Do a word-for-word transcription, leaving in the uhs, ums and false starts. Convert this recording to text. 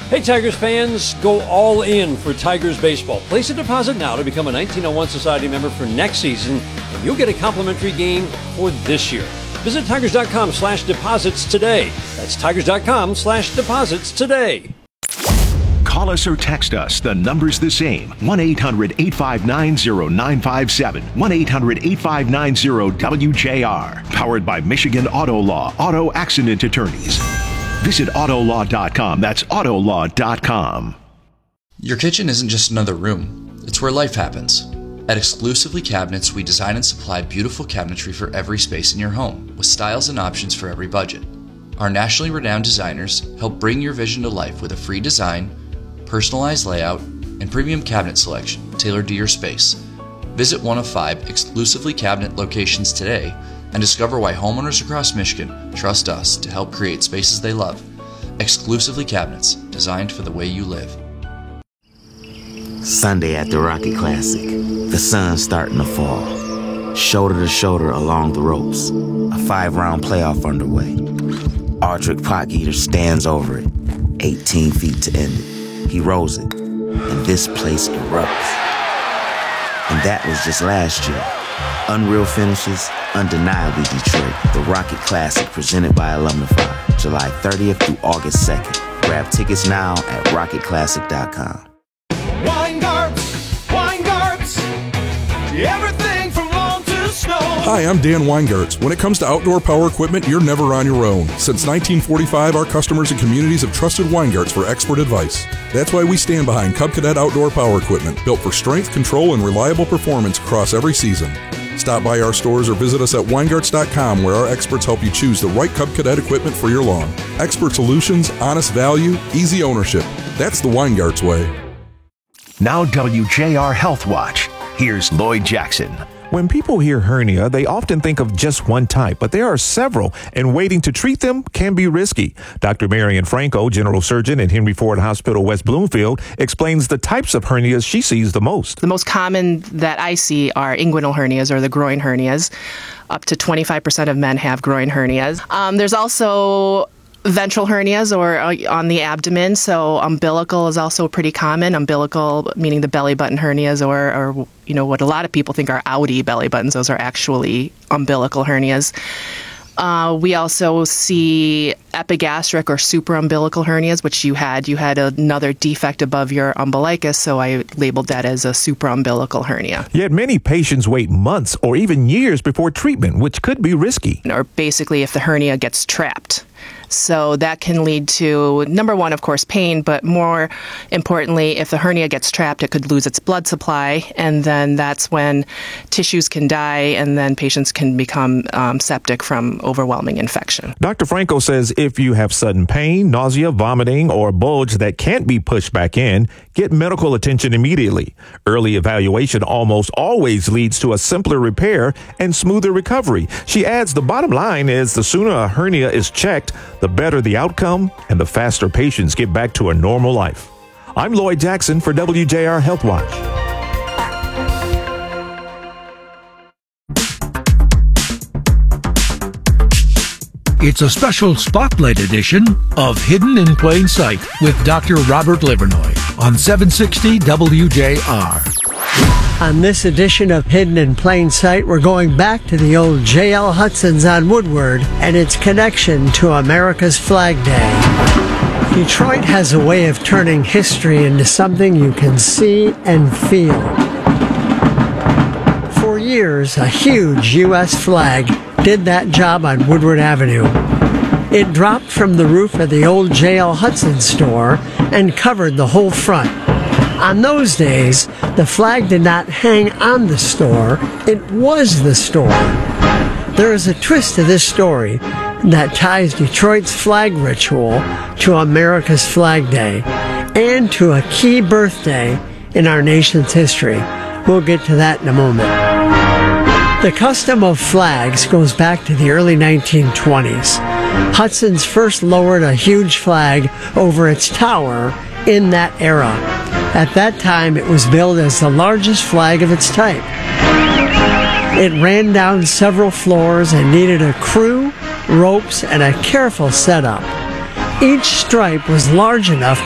Hey Tigers fans, go all in for Tigers baseball. Place a deposit now to become a nineteen oh one Society member for next season, and you'll get a complimentary game for this year. Visit Tigers.com slash deposits today. That's Tigers.com slash deposits today. Call us or text us. The number's the same. one eight hundred eight five nine oh nine five seven. one eight hundred eight five nine oh W J R. Powered by Michigan Auto Law, Auto Accident Attorneys. Visit Autolaw dot com. That's Autolaw dot com. Your kitchen isn't just another room. It's where life happens. At Exclusively Cabinets, we design and supply beautiful cabinetry for every space in your home, with styles and options for every budget. Our nationally renowned designers help bring your vision to life with a free design, personalized layout, and premium cabinet selection tailored to your space. Visit one of five Exclusively Cabinet locations today and discover why homeowners across Michigan trust us to help create spaces they love. Exclusively Cabinets, designed for the way you live. Sunday at the Rocket Classic. The sun's starting to fall. Shoulder to shoulder along the ropes. A five-round playoff underway. Ardrick Potgieter stands over it. eighteen feet to end it. He rolls it. And this place erupts. And that was just last year. Unreal finishes, undeniably Detroit. The Rocket Classic presented by Alumnify. July thirtieth through August second. Grab tickets now at rocket classic dot com. Weingarts, Weingarts, everything from lawn to snow. Hi, I'm Dan Weingarts. When it comes to outdoor power equipment, you're never on your own. Since nineteen forty-five, our customers and communities have trusted Weingarts for expert advice. That's why we stand behind Cub Cadet Outdoor Power Equipment, built for strength, control, and reliable performance across every season. Stop by our stores or visit us at Weingarts dot com, where our experts help you choose the right Cub Cadet equipment for your lawn. Expert solutions, honest value, easy ownership. That's the Weingarts way. Now W J R Health Watch. Here's Lloyd Jackson. When people hear hernia, they often think of just one type, but there are several, and waiting to treat them can be risky. Doctor Marian Franco, general surgeon at Henry Ford Hospital, West Bloomfield, explains the types of hernias she sees the most. The most common that I see are inguinal hernias, or the groin hernias. Up to twenty-five percent of men have groin hernias. Um, there's also ventral hernias, or uh, on the abdomen. So umbilical is also pretty common. Umbilical, meaning the belly button hernias, or, or you know, what a lot of people think are outie belly buttons. Those are actually umbilical hernias. Uh, we also see epigastric or supraumbilical hernias, which you had. You had another defect above your umbilicus, so I labeled that as a supraumbilical hernia. Yet many patients wait months or even years before treatment, which could be risky. Or basically if the hernia gets trapped. So that can lead to, number one, of course, pain, but more importantly, if the hernia gets trapped, it could lose its blood supply, and then that's when tissues can die, and then patients can become um, septic from overwhelming infection. Doctor Franco says if you have sudden pain, nausea, vomiting, or bulge that can't be pushed back in, get medical attention immediately. Early evaluation almost always leads to a simpler repair and smoother recovery. She adds the bottom line is the sooner a hernia is checked, the better the outcome and the faster patients get back to a normal life. I'm Lloyd Jackson for W J R Health Watch. It's a special spotlight edition of Hidden in Plain Sight with Doctor Robert Livernoy on seven sixty W J R. On this edition of Hidden in Plain Sight, we're going back to the old J L Hudson's on Woodward and its connection to America's Flag Day. Detroit has a way of turning history into something you can see and feel. For years, a huge U S flag did that job on Woodward Avenue. It dropped from the roof of the old J L Hudson store and covered the whole front. On those days, the flag did not hang on the store, it was the store. There is a twist to this story that ties Detroit's flag ritual to America's Flag Day and to a key birthday in our nation's history. We'll get to that in a moment. The custom of flags goes back to the early nineteen twenties. Hudson's first lowered a huge flag over its tower in that era. At that time, it was billed as the largest flag of its type. It ran down several floors and needed a crew, ropes, and a careful setup. Each stripe was large enough